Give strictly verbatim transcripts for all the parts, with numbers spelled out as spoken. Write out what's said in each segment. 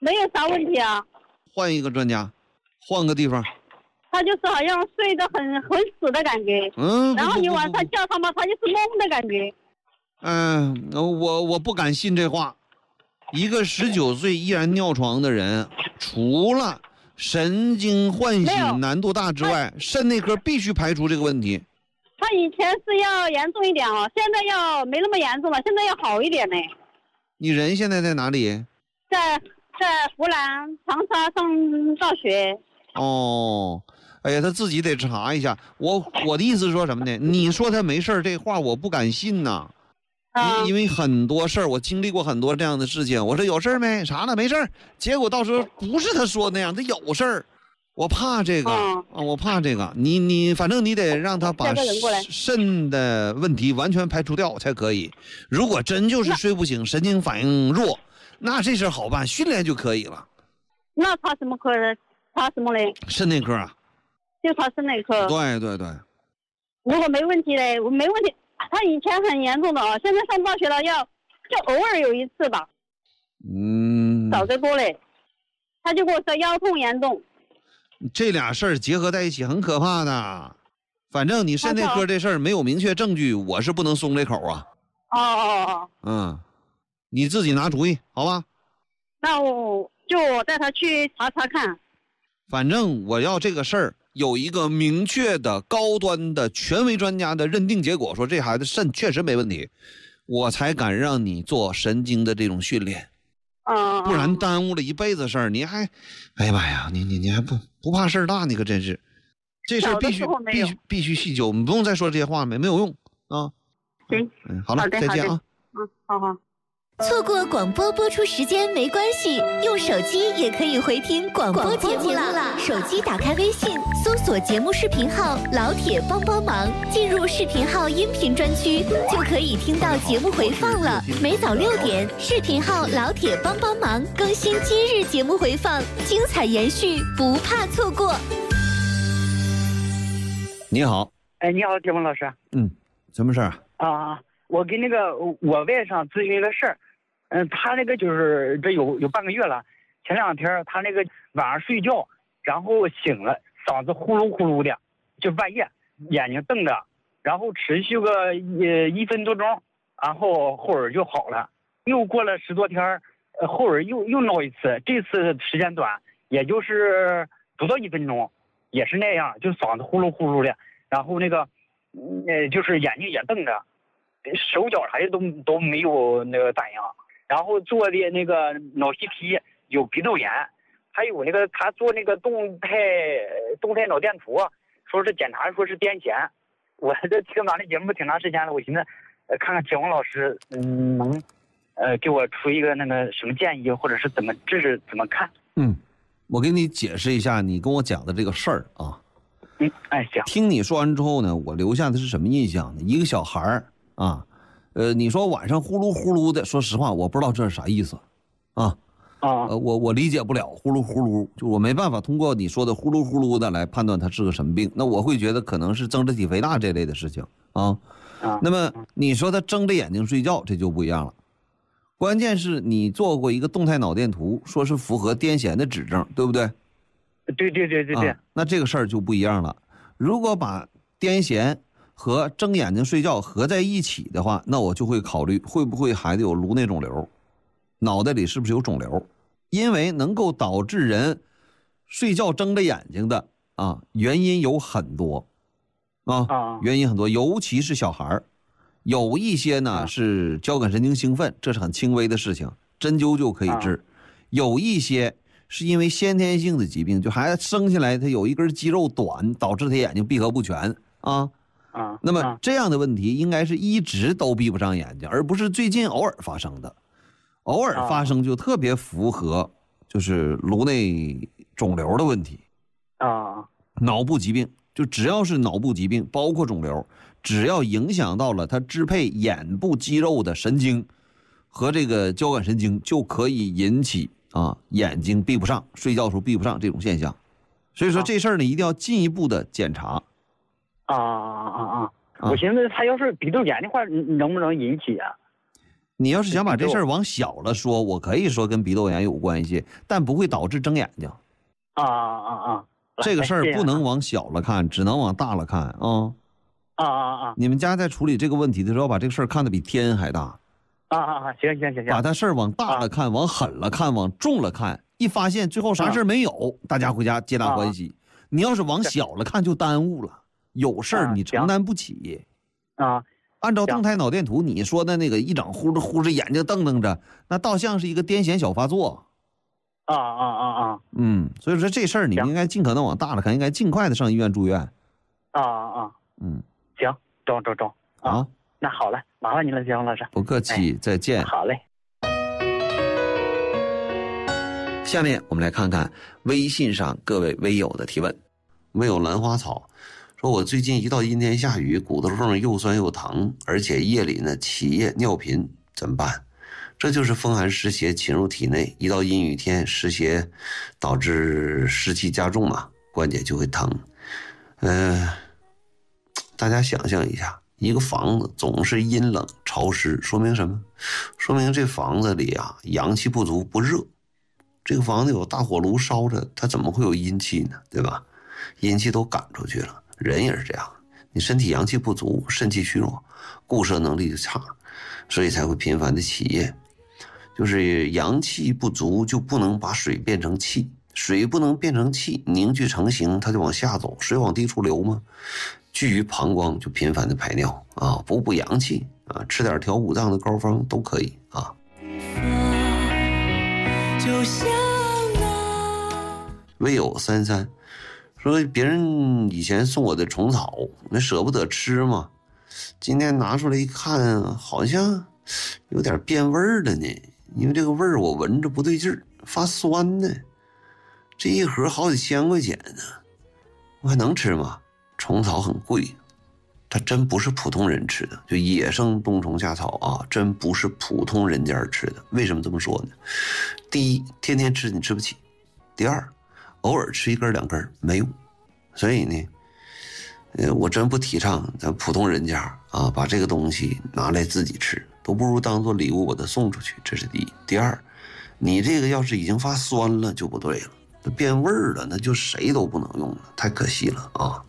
没有啥问题啊。 换一个专家，换个地方。 他就是好像睡得很很死的感觉， 嗯， 然后你晚上叫他嘛，他就是懵的感觉。 嗯、呃，我我不敢信这话。一个十九岁依然尿床的人，除了神经唤醒难度大之外，肾内科必须排除这个问题。 他以前是要严重一点哦，现在要没那么严重了，现在要好一点呢。 你人现在在哪里？ 在在湖南长沙上大学。 哦，哎呀，他自己得查一下。我我的意思是说什么呢？你说他没事这话我不敢信呐。 啊、 因为很多事儿，我经历过很多这样的事情。我说有事儿没？啥呢？没事儿。结果到时候不是他说那样，他有事儿。我怕这个、 嗯、 啊，我怕这个。你你反正你得让他把肾的问题完全排除掉才可以。如果真就是睡不醒、神经反应弱，那这事好办，训练就可以了。 那查什么科呢？查什么嘞？ 肾内科啊。 就查肾内科。 对对对。 如果没问题嘞，我没问题。他以前很严重的啊，现在上大学了要就偶尔有一次吧。 嗯。 少得多嘞。他就跟我说腰痛严重。 这俩事儿结合在一起很可怕的。反正你肾内科这事儿没有明确证据，我是不能松这口啊。 哦哦哦。 嗯，你自己拿主意好吧？ 那我就我带他去查查看。 反正我要这个事儿有一个明确的、高端的、权威专家的认定结果，说这孩子肾确实没问题，我才敢让你做神经的这种训练。 嗯， 不然耽误了一辈子事儿，你还，哎呀妈呀，你你你还不不怕事儿大？你可真是，这事儿必须必须必须细究，你不用再说这些话没没有用啊。 行， 嗯，好了，再见啊。 嗯，好好。 错过广播播出时间没关系，用手机也可以回听广播节目啦。手机打开微信，搜索节目视频号“老铁帮帮忙”，进入视频号音频专区，就可以听到节目回放了。每早六点，视频号“老铁帮帮忙”更新今日节目回放，精彩延续，不怕错过。 你好。 哎，你好，铁峰老师。 嗯，什么事儿啊？啊，我跟那个我外甥咨询一个事儿。嗯，他那个就是这有有半个月了，前两天他那个晚上睡觉，然后醒了，嗓子呼噜呼噜的，就半夜眼睛瞪着，然后持续个呃一分多钟，然后后儿就好了。又过了十多天，呃后儿又又闹一次，这次时间短，也就是不到一分钟，也是那样，就嗓子呼噜呼噜的，然后那个呃就是眼睛也瞪着，手脚啥的都都没有那个反应。然后做的那个脑 C T 有鼻窦炎，还有那个他做那个动态动态脑电图，说是检查说是癫痫。我这听咱的节目挺长时间了，我寻思，呃，看看铁峰老师，嗯，能，呃，给我出一个那个什么建议，或者是怎么治治怎么看？ 嗯，我给你解释一下你跟我讲的这个事儿啊。 嗯，哎，行。 听你说完之后呢，我留下的是什么印象呢？一个小孩儿啊。呃，你说晚上呼噜呼噜的，说实话，我不知道这是啥意思，啊， 啊， 呃，我我理解不了，呼噜呼噜，就我没办法通过你说的呼噜呼噜的来判断他是个什么病，那我会觉得可能是增殖体肥大这类的事情啊。 啊， 那么你说他睁着眼睛睡觉，这就不一样了。关键是你做过一个动态脑电图，说是符合癫痫的指征，对不对？ 对对对对对。 啊，那这个事儿就不一样了。如果把癫痫和睁眼睛睡觉合在一起的话，那我就会考虑会不会孩子有颅内肿瘤，脑袋里是不是有肿瘤？因为能够导致人睡觉睁着眼睛的啊，原因有很多啊，原因很多，尤其是小孩，有一些呢是交感神经兴奋，这是很轻微的事情，针灸就可以治；有一些是因为先天性的疾病，就孩子生下来他有一根肌肉短，导致他眼睛闭合不全啊。 啊， 那么这样的问题应该是一直都闭不上眼睛，而不是最近偶尔发生的。偶尔发生就特别符合就是颅内肿瘤的问题啊， 脑部疾病，就只要是脑部疾病，包括肿瘤，只要影响到了它支配眼部肌肉的神经和这个交感神经，就可以引起啊眼睛闭不上，睡觉时候闭不上这种现象。所以说这事儿呢，一定要进一步的检查。 啊啊啊啊！我寻思他要是鼻窦炎的话，能不能引起啊？ 你要是想把这事儿往小了说，我可以说跟鼻窦炎有关系，但不会导致睁眼睛。 啊啊啊！ 这个事儿不能往小了看，只能往大了看啊。 啊啊啊！ 你们家在处理这个问题的时候，把这个事儿看得比天还大。 啊啊啊！行行行行， 把他事儿往大了看，往狠了看，往重了看，一发现最后啥事儿没有，大家回家皆大欢喜。你要是往小了看，就耽误了，有事儿你承担不起。 啊。 按照动态脑电图你说的那个一整呼着呼着眼睛瞪瞪着，那倒像是一个癫痫小发作。 啊啊啊啊！ 嗯，所以说这事儿你应该尽可能往大了看，应该尽快的上医院住院。 啊啊啊！ 嗯， 行，中中中啊！那好了，麻烦您了，姜老师。 不客气，哎、再见。 好嘞。 下面我们来看看微信上各位微友的提问。微友兰花草说，我最近一到阴天下雨，骨头缝又酸又疼，而且夜里呢起夜尿频，怎么办？这就是风寒湿邪侵入体内，一到阴雨天，湿邪导致湿气加重嘛，关节就会疼。呃，大家想象一下，一个房子总是阴冷潮湿，说明什么？说明这房子里啊阳气不足不热。这个房子有大火炉烧着，它怎么会有阴气呢？对吧？阴气都赶出去了。人也是这样，你身体阳气不足，肾气虚弱，固摄能力就差，所以才会频繁的起夜。就是阳气不足，就不能把水变成气，水不能变成气，凝聚成形，它就往下走，水往低处流嘛。聚于膀胱，就频繁的排尿啊，补补阳气啊，吃点调五脏的膏方都可以啊。就像微友三三说，别人以前送我的虫草，那舍不得吃嘛，今天拿出来一看，好像有点变味儿了呢。因为这个味儿我闻着不对劲儿，发酸呢。这一盒好几千块钱呢，我还能吃吗？虫草很贵，它真不是普通人吃的，就野生冬虫夏草啊，真不是普通人家吃的。为什么这么说呢？第一，天天吃你吃不起；第二，偶尔吃一根两根没用。所以呢，呃，我真不提倡咱普通人家啊，把这个东西拿来自己吃，都不如当做礼物把它送出去。这是第一。第二，你这个要是已经发酸了就不对了，它变味儿了，那就谁都不能用了，太可惜了啊。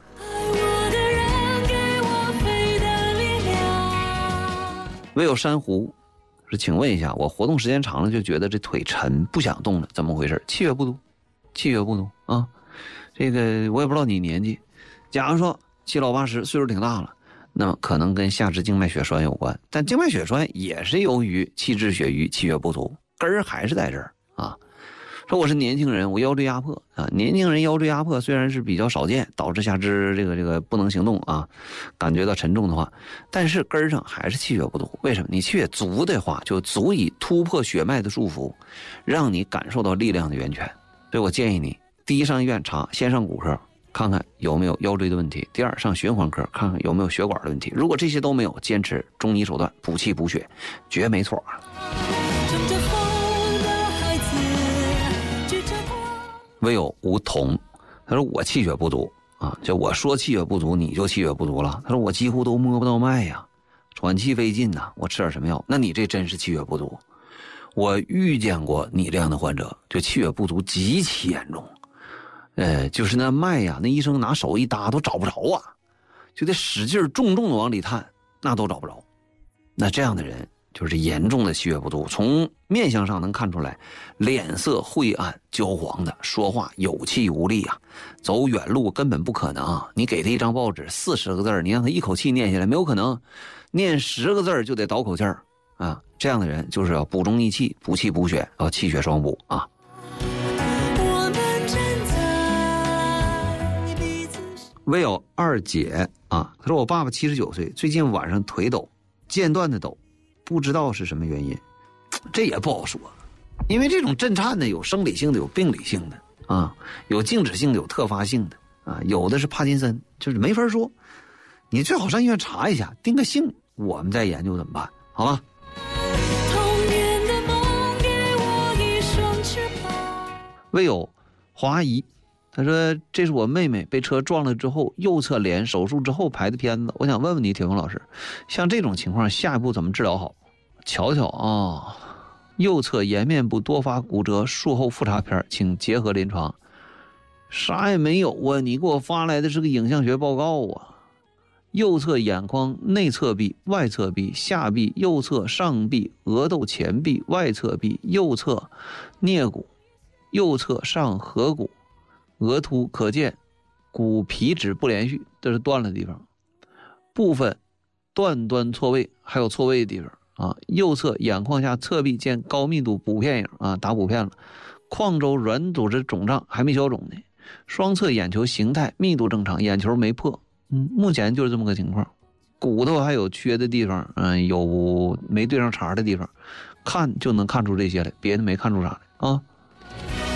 唯有珊瑚是，请问一下，我活动时间长了就觉得这腿沉，不想动了，怎么回事？气血不足，气血不足啊。这个我也不知道你年纪，假如说七老八十，岁数挺大了，那么可能跟下肢静脉血栓有关，但静脉血栓也是由于气滞血瘀，气血不足，根儿还是在这儿啊。说我是年轻人，我腰椎压迫啊，年轻人腰椎压迫虽然是比较少见，导致下肢这个这个不能行动啊，感觉到沉重的话，但是根上还是气血不足。为什么？你气血足的话，就足以突破血脉的束缚，让你感受到力量的源泉。所以我建议你，第一上医院查，先上骨科看看有没有腰椎的问题；第二上循环科看看有没有血管的问题。如果这些都没有，坚持中医手段补气补血，绝没错。唯有梧桐，他说我气血不足啊，就我说气血不足，你就气血不足了。他说我几乎都摸不到脉呀，喘气费劲呐，我吃点什么药？那你这真是气血不足。我遇见过你这样的患者，就气血不足极其严重，呃，就是那脉呀，那医生拿手一搭都找不着啊，就得使劲重重的往里探，那都找不着。那这样的人就是严重的气血不足，从面相上能看出来，脸色晦暗焦黄的，说话有气无力啊，走远路根本不可能啊。你给他一张报纸四十个字，你让他一口气念下来没有可能，念十个字就得倒口气儿啊。这样的人就是要补中益气，补气补血，要气血双补啊。唯有二姐啊，她说我爸爸七十九岁，最近晚上腿抖，间断的抖，不知道是什么原因，这也不好说，因为这种震颤呢，有生理性的，有病理性的啊，有静止性的，有特发性的啊，有的是帕金森，就是没法说。你最好上医院查一下，定个性，我们再研究怎么办，好吧？唯有华姨，他说这是我妹妹被车撞了之后，右侧脸手术之后拍的片子，我想问问你，铁峰老师，像这种情况下一步怎么治疗好？ 瞧瞧啊，右侧颜面部多发骨折，术后复查片，请结合临床。啥也没有啊，你给我发来的是个影像学报告啊。右侧眼眶内侧壁、外侧壁、下壁、右侧上壁、额窦前壁、外侧壁、右侧颞骨、右侧上颌骨、额突可见骨皮质不连续，这是断了的地方，部分断端错位，还有错位的地方啊。右侧眼眶下侧壁见高密度补片影啊，打补片了。眶周软组织肿胀还没消肿呢。双侧眼球形态密度正常，眼球没破。嗯，目前就是这么个情况。骨头还有缺的地方，嗯，有没对上茬的地方，看就能看出这些来，别的没看出啥来啊。